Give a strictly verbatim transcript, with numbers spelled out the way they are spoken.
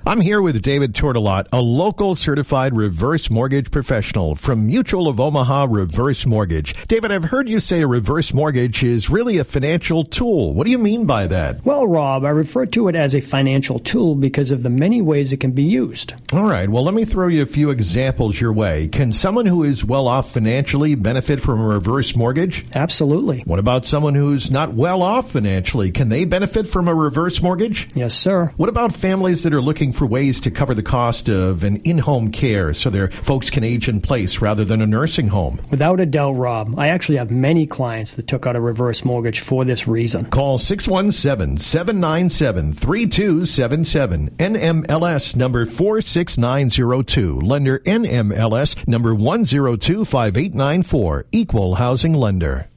I'm here with David Tortolot, a local certified reverse mortgage professional from Mutual of Omaha Reverse Mortgage. David, I've heard you say a reverse mortgage is really a financial tool. What do you mean by that? Well, Rob, I refer to it as a financial tool because of the many ways it can be used. All right. Well, let me throw you a few examples your way. Can someone who is well off financially benefit from a reverse mortgage? Absolutely. What about someone who's not well off financially? Can they benefit from a reverse mortgage? Yes, sir. What about families that are looking for ways to cover the cost of an in-home care so their folks can age in place rather than a nursing home? Without a doubt, Rob. I actually have many clients that took out a reverse mortgage for this reason. Call six one seven, seven nine seven, three two seven seven. N M L S number four six nine zero two. Lender N M L S number one zero two five eight nine four. Equal housing lender.